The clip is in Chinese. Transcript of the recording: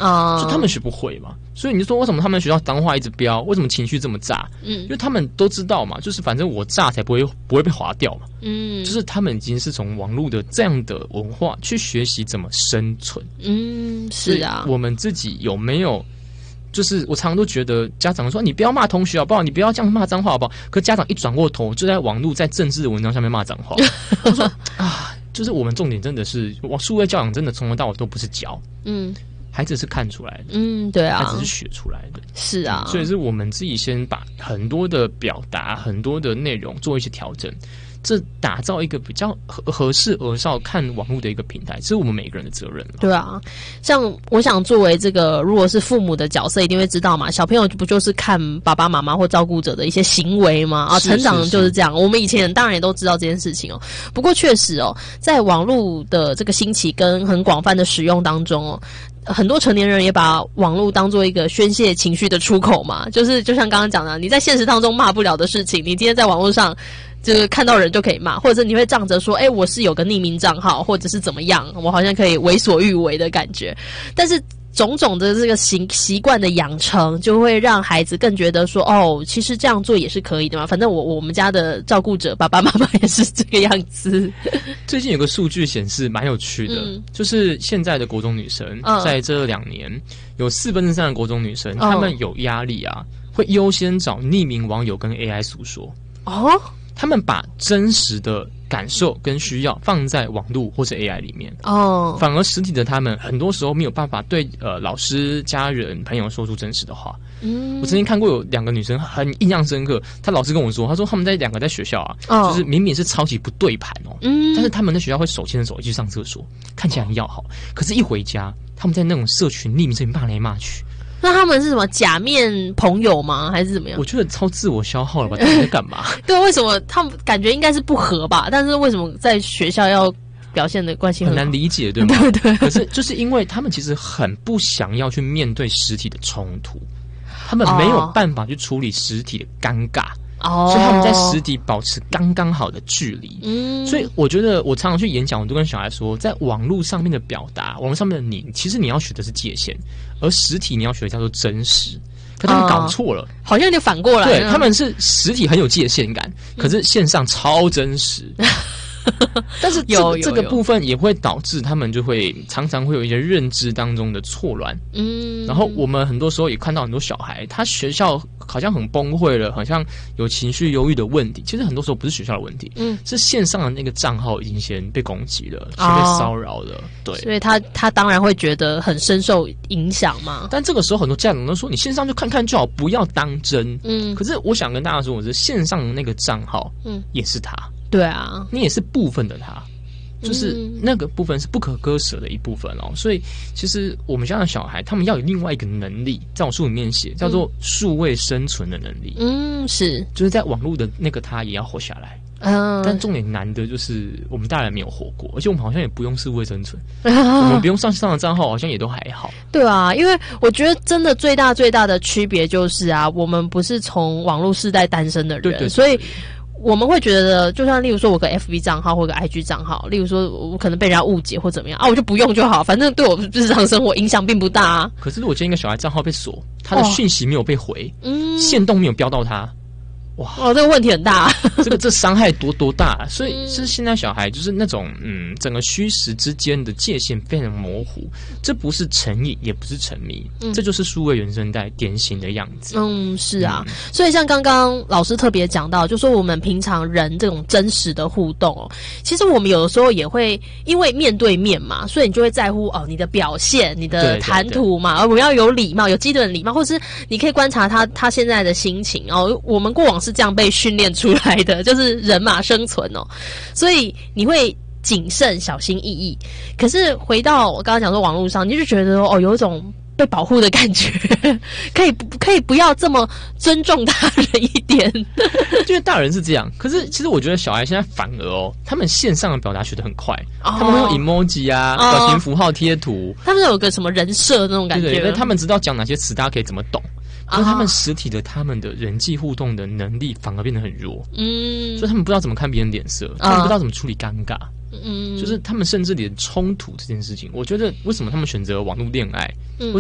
就他们学不会嘛。所以你就说为什么他们学校脏话一直飙，为什么情绪这么炸？因为他们都知道嘛，就是反正我炸才不会被划掉嘛。就是他们已经是从网络的这样的文化去学习怎么生存。 是啊， 我们自己有没有？就是我常常都觉得家长说你不要骂同学好不好，你不要这样骂脏话好不好？可家长一转过头就在网络在政治的文章下面骂脏话。我说啊，就是我们重点真的是数位教养，真的从头到尾都不是教，孩子是看出来的， 对啊， 孩子是学出来的， 是啊， 所以是我们自己先把很多的表达、很多的内容做一些调整。这打造一个比较合适儿少看网络的一个平台，这是我们每个人的责任。 对啊，像我想作为这个如果是父母的角色，一定会知道嘛，小朋友不就是看爸爸妈妈或照顾者的一些行为吗？成长就是这样。我们以前当然也都知道这件事情哦。不过确实哦，在网络的这个兴起跟很广泛的使用当中哦，很多成年人也把网络当做一个宣泄情绪的出口嘛，就像刚刚讲的，你在现实当中骂不了的事情，你今天在网络上就是看到人就可以骂，或者是你会仗着说我是有个匿名账号，或者是怎么样，我好像可以为所欲为的感觉。但是种种的这个习惯的养成，就会让孩子更觉得说其实这样做也是可以的嘛，反正我们家的照顾者爸爸妈妈也是这个样子。 最近有个数据显示蛮有趣的，就是现在的国中女生在这2年有3/4的国中女生她们有压力啊，会优先找匿名网友跟 AI 诉说。他们把真实的感受跟需要放在网络或者 AI 里面，反而实体的他们很多时候没有办法对老师、家人、朋友说出真实的话。我曾经看过有2个女生很印象深刻，她老师跟我说，她说他们2个在学校啊，就是明明是超级不对盘但是他们在学校会手牵着手一起去上厕所，看起来很要好，可是一回家，他们在那种社群匿名社群骂来骂去。 那他们是什么假面朋友吗？还是怎么样？ 我觉得超自我消耗了吧？他们在干嘛？ 对，为什么他们感觉应该是不合吧？但是为什么在学校要表现的关系很难理解，对吗？ 对。 可是就是因为他们其实很不想要去面对实体的冲突，他们没有办法去处理实体的尴尬。所以他们在实体保持刚刚好的距离。所以我觉得我常常去演讲，我都跟小孩说，在网络上面的表达，网络上面的其实你要学的是界限，而实体你要学的叫做真实。可他们搞错了， 好像有点反过来。 对，他们是实体很有界限感，可是线上超真实。但是这个部分也会导致他们就会常常会有一些认知当中的错乱。然后我们很多时候也看到很多小孩，他学校好像很崩溃了，好像有情绪忧郁的问题。其实很多时候不是学校的问题，是线上的那个账号已经先被攻击了，先被骚扰了。对， 所以他当然会觉得很深受影响嘛。 但这个时候很多家长都说，你线上就看看就好，不要当真。可是我想跟大家说，我是线上的那个账号，也是他。 对啊， 你也是部分的他，就是那个部分是不可割舍的一部分所以其实我们家的小孩，他们要有另外一个能力，在我书里面写叫做数位生存的能力。 是， 就是在网络的那个他也要活下来。但重点难的就是我们大人没有活过，而且我们好像也不用数位生存，我们不用上的账号好像也都还好。 对啊，因为我觉得真的最大的区别就是我们不是从网络世代诞生的人， 对， 所以我们会觉得，就像例如说我有个 FB 账号或个 IG 账号，例如说我可能被人家误解或怎么样我就不用就好，反正对我日常生活影响并不大可是如果今天一个小孩账号被锁，他的讯息没有被回，限动没有标到他， 这个问题很大这伤害多大所以是现在小孩就是那种整个虚实之间的界限非常模糊，这不是成瘾也不是沉迷，这就是数位原生代典型的样子。 是啊，所以像刚刚老师特别讲到，就说我们平常人这种真实的互动其实我们有的时候也会因为面对面嘛，所以你就会在乎你的表现，你的谈吐嘛，而我们要有礼貌，有基本的礼貌，或是你可以观察他现在的心情我们过往是这样被训练出来的，就是人嘛，生存所以你会谨慎小心翼翼。可是回到我刚刚讲说网络上，你就觉得有一种被保护的感觉可以不要这么尊重他人一点因为大人是这样，可是其实我觉得小孩现在反而他们线上的表达学得很快他们会用 emoji 表情符号贴图， 他们有个什么人设那种感觉， 对，因为他们知道讲哪些词大家可以怎么懂，可是他们实体的他们的人际互动的能力反而变得很弱，所以他们不知道怎么看别人脸色，他们不知道怎么处理尴尬，就是他们甚至连冲突这件事情，我觉得为什么他们选择网络恋爱，